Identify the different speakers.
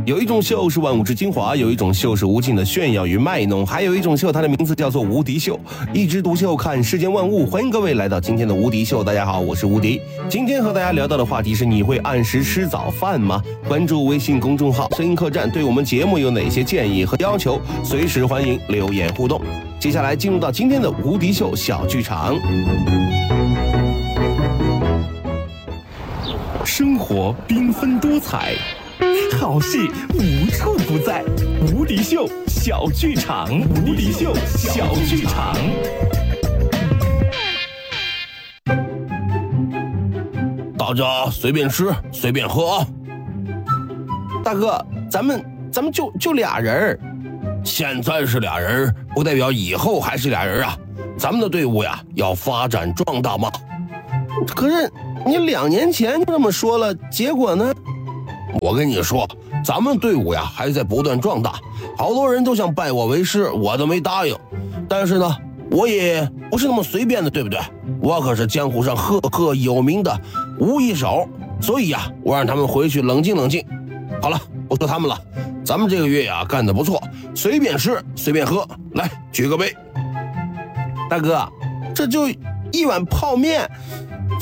Speaker 1: 有一种秀是万物之精华，有一种秀是无尽的炫耀与卖弄，还有一种秀，它的名字叫做无敌秀。一枝独秀，看世间万物。欢迎各位来到今天的无敌秀。大家好，我是无敌。今天和大家聊到的话题是：你会按时吃早饭吗？关注微信公众号声音客栈，对我们节目有哪些建议和要求，随时欢迎留言互动。接下来进入到今天的无敌秀小剧场。生活缤纷多彩，好戏无处不在。无敌秀小剧场，无敌秀小剧场。大家随便吃，随便喝啊！大哥，咱们就俩人，现在是俩人，不代表以后还是俩人啊！咱们的队伍呀，要发展壮大嘛。可是你2年前就这么说了，结果呢？我跟你说，咱们队伍呀还在不断壮大，好多人都想拜我为师，我都没答应。但是呢，我也不是那么随便的，对不对？我可是江湖上赫赫有名的武艺手，所以呀，我让他们回去冷静冷静。好了，不说他们了，咱们这个月呀干得不错，随便吃随便喝，来举个杯。大哥，这就一碗泡面，